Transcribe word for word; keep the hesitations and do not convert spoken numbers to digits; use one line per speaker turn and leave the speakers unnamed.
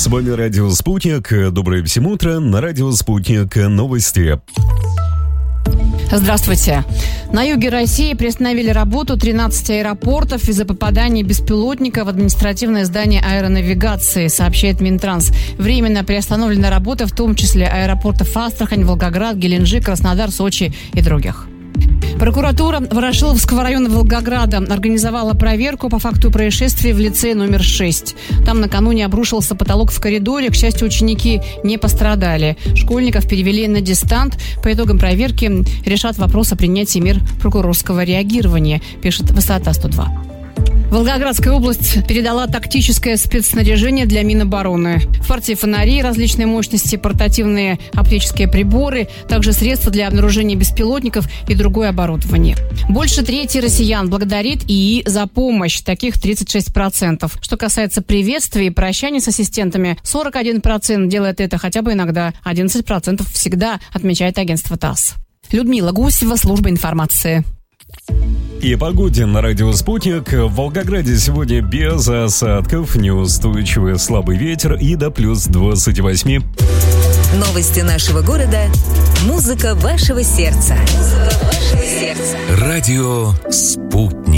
С вами Радио Спутник. Доброе всем утро. На Радио Спутник новости.
Здравствуйте. На юге России приостановили работу тринадцать аэропортов из-за попадания беспилотника в административное здание аэронавигации, сообщает Минтранс. Временно приостановлена работа, в том числе аэропортов Астрахань, Волгоград, Геленджик, Краснодар, Сочи и других. Прокуратура Ворошиловского района Волгограда организовала проверку по факту происшествия в лицее номер шесть. Там накануне обрушился потолок в коридоре. К счастью, ученики не пострадали. Школьников перевели на дистант. По итогам проверки решат вопрос о принятии мер прокурорского реагирования, пишет Высота сто два. Волгоградская область передала тактическое спецснаряжение для Минобороны. В партии фонари различной мощности, портативные оптические приборы, также средства для обнаружения беспилотников и другое оборудование. Больше трети россиян благодарит ИИ за помощь, таких тридцать шесть процентов. Что касается приветствий и прощаний с ассистентами, сорок один процент делает это хотя бы иногда, одиннадцать процентов всегда, отмечает агентство ТАСС. Людмила Гусева, служба информации.
И о погоде на Радио Спутник. В Волгограде сегодня без осадков, неустойчивый слабый ветер и до плюс двадцать восемь.
Новости нашего города. Музыка вашего сердца. Музыка вашего сердца.
Радио Спутник.